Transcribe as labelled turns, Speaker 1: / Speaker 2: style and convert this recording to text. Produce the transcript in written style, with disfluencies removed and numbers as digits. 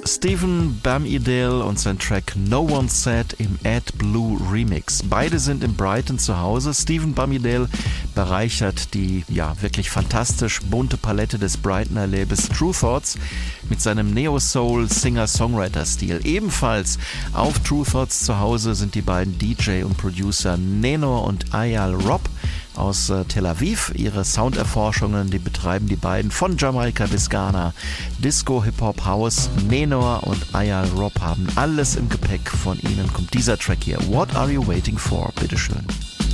Speaker 1: Stephen Bamidale und sein Track No One Said im AdBlue Remix. Beide sind in Brighton zu Hause. Stephen Bamidale bereichert die wirklich fantastisch bunte Palette des Brightoner Labels True Thoughts mit seinem Neo-Soul-Singer-Songwriter-Stil. Ebenfalls auf True Thoughts zu Hause sind die beiden DJ und Producer Nenor und Ayal Rob aus Tel Aviv. Ihre Sounderforschungen, die betreiben die beiden von Jamaika bis Ghana. Disco, Hip-Hop, House. Nenor und Ayal Rob haben alles im Gepäck. Von ihnen kommt dieser Track hier. What Are You Waiting For? Bitteschön.